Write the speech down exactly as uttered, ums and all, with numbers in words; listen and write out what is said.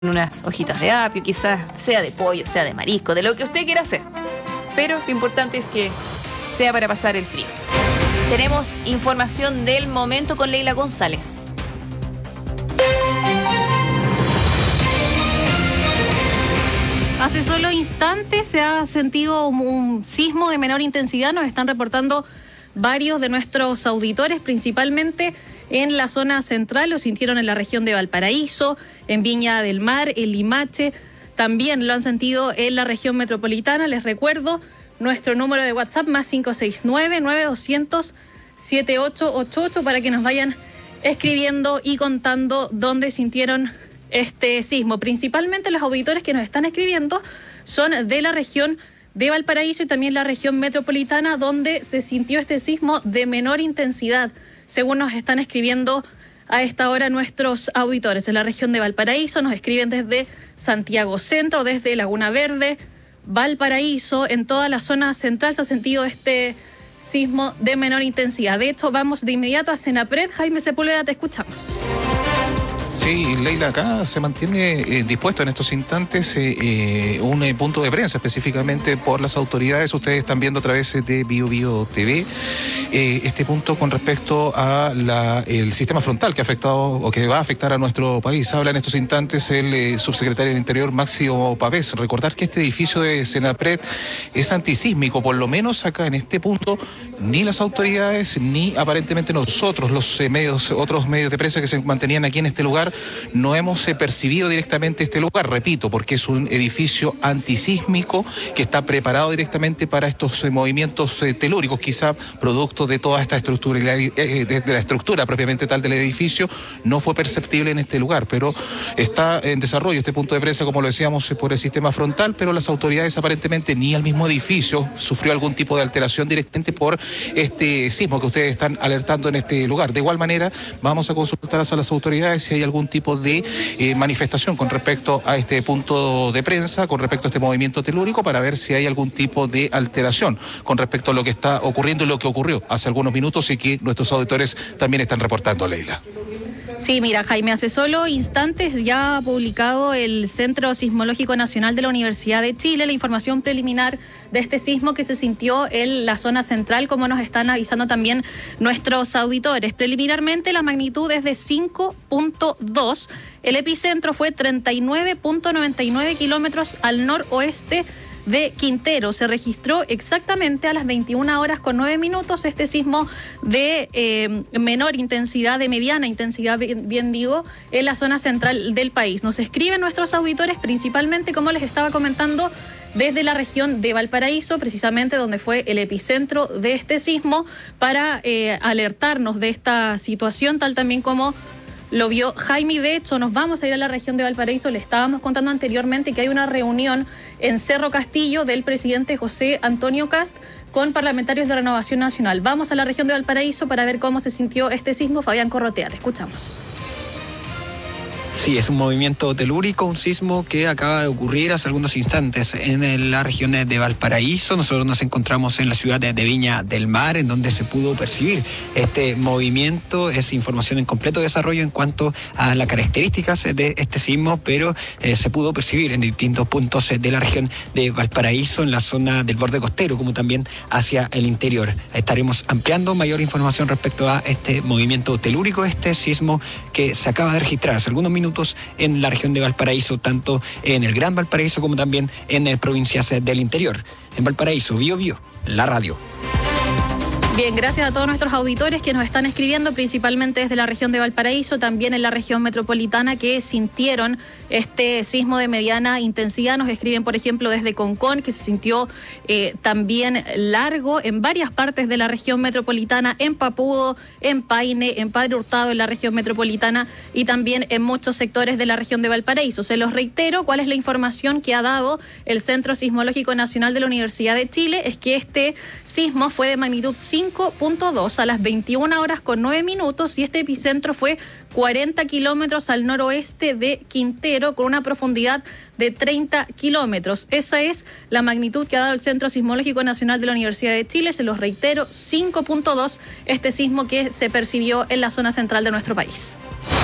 unas hojitas de apio, quizás sea de pollo, sea de marisco, de lo que usted quiera hacer. Pero lo importante es que sea para pasar el frío. Tenemos información del momento con Leila González. Hace solo instantes se ha sentido un sismo de menor intensidad. Nos están reportando varios de nuestros auditores, principalmente en la zona central. Lo sintieron en la región de Valparaíso, en Viña del Mar, en Limache. También lo han sentido en la región metropolitana. Les recuerdo nuestro número de WhatsApp, más cinco seis nueve, nueve dos cero cero, siete ocho ocho ocho, para que nos vayan escribiendo y contando dónde sintieron este sismo. Principalmente los auditores que nos están escribiendo son de la región de Valparaíso y también la región metropolitana, donde se sintió este sismo de menor intensidad, según nos están escribiendo a esta hora nuestros auditores. En la región de Valparaíso nos escriben desde Santiago Centro, desde Laguna Verde, Valparaíso. En toda la zona central se ha sentido este sismo de menor intensidad. De hecho, vamos de inmediato a Senapred. Jaime Sepúlveda, te escuchamos. Sí, Leila, acá se mantiene eh, dispuesto en estos instantes eh, eh, un eh, punto de prensa específicamente por las autoridades. Ustedes están viendo a través de Bio Bio T V eh, este punto con respecto a la, el sistema frontal que ha afectado o que va a afectar a nuestro país. Habla en estos instantes el eh, subsecretario del Interior, Máximo Pavés. Recordar que este edificio de Senapred es antisísmico, por lo menos acá en este punto ni las autoridades ni aparentemente nosotros, los eh, medios, otros medios de prensa que se mantenían aquí en este lugar, no hemos eh, percibido directamente este lugar, repito, porque es un edificio antisísmico que está preparado directamente para estos eh, movimientos eh, telúricos, quizá producto de toda esta estructura, eh, de, de la estructura propiamente tal del edificio, no fue perceptible en este lugar, pero está en desarrollo este punto de prensa, como lo decíamos, eh, por el sistema frontal, pero las autoridades aparentemente ni el mismo edificio sufrió algún tipo de alteración directamente por este sismo que ustedes están alertando en este lugar. De igual manera, vamos a consultar a las autoridades si hay algún tipo de eh, manifestación con respecto a este punto de prensa, con respecto a este movimiento telúrico, para ver si hay algún tipo de alteración con respecto a lo que está ocurriendo y lo que ocurrió hace algunos minutos y que nuestros auditores también están reportando, Leila. Sí, mira, Jaime, hace solo instantes ya ha publicado el Centro Sismológico Nacional de la Universidad de Chile la información preliminar de este sismo que se sintió en la zona central, como nos están avisando también nuestros auditores. Preliminarmente la magnitud es de cinco punto dos. El epicentro fue treinta y nueve punto noventa y nueve kilómetros al noroeste de Quintero. Se registró exactamente a las veintiuna horas con nueve minutos este sismo de eh, menor intensidad, de mediana intensidad, bien, bien digo, en la zona central del país. Nos escriben nuestros auditores principalmente, como les estaba comentando, desde la región de Valparaíso, precisamente donde fue el epicentro de este sismo, para eh, alertarnos de esta situación, tal también como lo vio Jaime. De hecho, nos vamos a ir a la región de Valparaíso. Le estábamos contando anteriormente que hay una reunión en Cerro Castillo del presidente José Antonio Kast con parlamentarios de Renovación Nacional. Vamos a la región de Valparaíso para ver cómo se sintió este sismo. Fabián Corrotea, te escuchamos. Sí, es un movimiento telúrico, un sismo que acaba de ocurrir hace algunos instantes en la región de Valparaíso. Nosotros nos encontramos en la ciudad de Viña del Mar, en donde se pudo percibir este movimiento. Es información en completo desarrollo en cuanto a las características de este sismo, pero eh, se pudo percibir en distintos puntos de la región de Valparaíso, en la zona del borde costero, como también hacia el interior. Estaremos ampliando mayor información respecto a este movimiento telúrico, este sismo que se acaba de registrar hace algunos minutos minutos en la región de Valparaíso, tanto en el Gran Valparaíso como también en eh, provincias del interior. En Valparaíso, Bio Bio, la radio. Bien, gracias a todos nuestros auditores que nos están escribiendo, principalmente desde la región de Valparaíso, también en la región metropolitana, que sintieron este sismo de mediana intensidad. Nos escriben, por ejemplo, desde Concón, que se sintió eh, también largo en varias partes de la región metropolitana, en Papudo, en Paine, en Padre Hurtado, en la región metropolitana, y también en muchos sectores de la región de Valparaíso. Se los reitero, cuál es la información que ha dado el Centro Sismológico Nacional de la Universidad de Chile, es que este sismo fue de magnitud cinco punto dos a las veintiuna horas con nueve minutos y este epicentro fue cuarenta kilómetros al noroeste de Quintero, con una profundidad de treinta kilómetros. Esa es la magnitud que ha dado el Centro Sismológico Nacional de la Universidad de Chile. Se los reitero, cinco punto dos, este sismo que se percibió en la zona central de nuestro país.